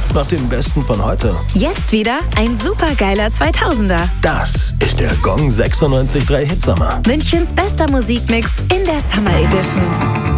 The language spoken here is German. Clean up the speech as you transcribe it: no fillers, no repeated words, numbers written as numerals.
nach dem Besten von heute. Jetzt wieder ein supergeiler 2000er. Das ist der Gong 96.3 Hitsommer. Münchens bester Musikmix in der Summer Edition.